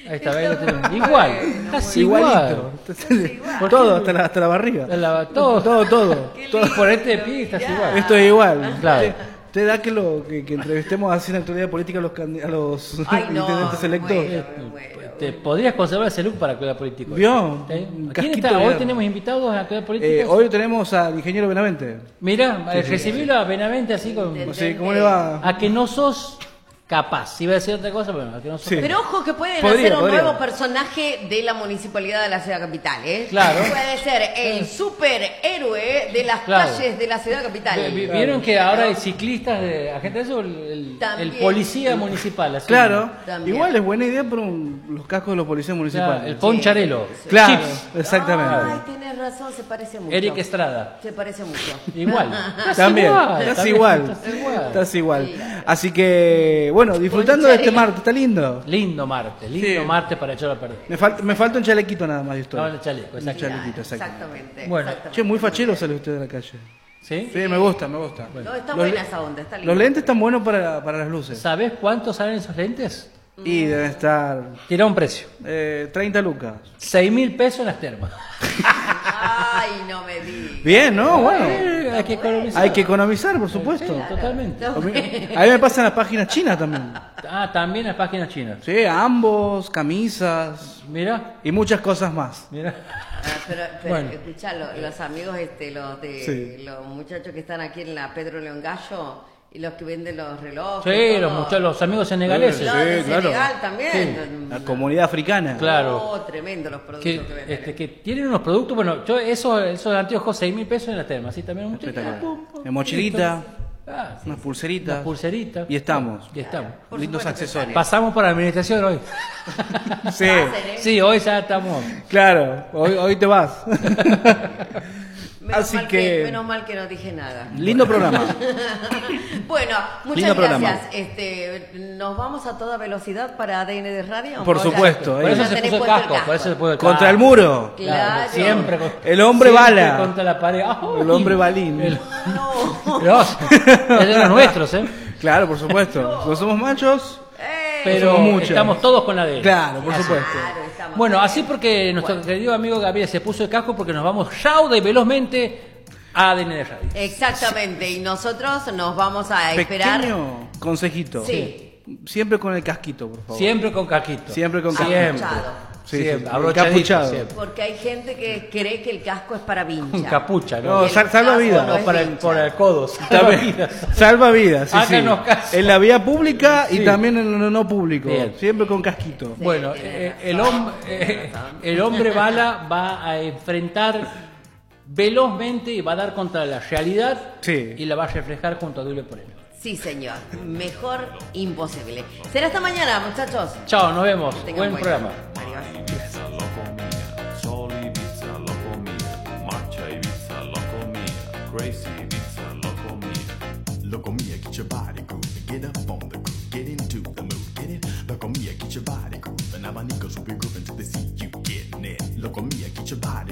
Ahí está, ahí lo tenemos. Igual, casi Igualito. igual. Todo, hasta la barriga. Todo. Por este pie estás igual. Esto es igual. Claro. ¿Te da que entrevistemos así en la actualidad política a los intendentes electos? ¿Te podrías conservar ese look para la actualidad política? ¿Vio? ¿Quién está? Hoy tenemos invitados a la actualidad política. Hoy tenemos al ingeniero Benavente. Mira, recibirlo a Benavente así con... Sí, ¿cómo le va? A que no sos capaz. Si iba a decir otra cosa, pero a que no sos Sí. capaz. Pero ojo que pueden Podría. hacer un nuevo personaje de la municipalidad de la ciudad capital, ¿eh? Claro. Puede ser el superhéroe de las Claro. calles de la ciudad capital. ¿Vieron que ahora hay ciclistas de agente de eso? El También. policía municipal. Así. Claro. También. Igual es buena idea para los cascos de los policías municipales. Claro, el Poncharelo. Claro, Chips. exactamente. Ay, tenés razón, se parece mucho. Eric Estrada. Se parece mucho. Igual. También, estás Estás igual. igual. Estás igual. Así que, bueno, disfrutando de este martes, está lindo. Lindo martes Sí. martes para echarlo a perder. Me falta un chalequito nada más de No, historia. el chaleco, Un exacto. chalequito, exacto. Exactamente. Bueno. exactamente. Che, muy fachero sale usted de la calle. ¿Sí? Sí, me gusta. No, está Los buena le- esa onda, está linda. Los lentes están buenos para las luces. ¿Sabés cuánto salen esos lentes? Y deben estar Tira un precio. 30 lucas. 6.000 pesos en las termas. Ay, no me digas. Bien, ¿no? Bueno. Hay que economizar. Hay que economizar, por supuesto. Sí, totalmente. A mí me pasan las páginas chinas también. Ah, también las páginas chinas. Sí, ambos, camisas Mira, y muchas cosas más. mira. Pero Bueno. escuchá, los amigos, los muchachos que están aquí en la Pedro León Gallo y los que venden los relojes. Sí, todo. los amigos senegaleses. Los de Sí, claro. Senegal también. La comunidad africana. Claro. Oh, tremendo los productos que venden. Que tienen unos productos, bueno, yo esos anteojos 6.000 pesos en las termas, así también un Espectacular. En mochilita, Ah, sí. unas pulseritas. Las pulseritas. Y estamos. Y estamos. Por Lindos supuesto que accesorios. Pasamos por la administración hoy. Sí, Sí, hoy ya estamos. claro. Hoy te vas. Así que- Menos mal que no dije nada. Lindo programa. Bueno, muchas Lindo programa. gracias. Nos vamos a toda velocidad para ADN de Radio. Por ¿O ya- supuesto, Por eso ya se tenés puso el puesto casco. Por eso se puso el Contra el casco. muro. Claro. Siempre. El hombre siempre bala. Contra la pared. ¡Ay! El hombre balín. No. Es de los nuestros, ¿eh? Claro, por supuesto. No somos machos. Pero Somos muchos. estamos todos con la de él. Claro, por supuesto. Claro, estamos Bueno, ahí. así porque nuestro querido amigo Gabriel se puso el casco porque nos vamos rauda y velozmente a ADN de Radio. Exactamente, y nosotros nos vamos a esperar. Pequeño consejito. Sí. Siempre con el casquito, por favor. Siempre con casquito. Siempre con Siempre. Capuchado. Sí, Siempre. sí. Abrochadito, Encapuchado. siempre. Porque hay gente que cree que el casco es para vincha. Un capucha, ¿no? No, El salva casco vidas. no es Por el vincha. codo. También, salva vidas, sí, sí. Háganos caso. En la vía pública y Sí. también en lo no público. Bien. Siempre con casquito. Bueno, el hombre bala va a enfrentar velozmente y va a dar contra la realidad Sí. y la va a reflejar junto a Dulce Poreno. Sí, señor. Mejor imposible. Será hasta mañana, muchachos. Chao, nos vemos. Tengan Buen buen programa. Adiós. Ibiza lo comía, Sol Ibiza lo comía, Marcha Ibiza lo comía, Crazy Ibiza lo comía. Look on me, get your body grooving, get up on the groove, get into the mood, get it? Look on me, get your body grooving, now my niggas will be grooving till they see you getting it. Look on me, get your body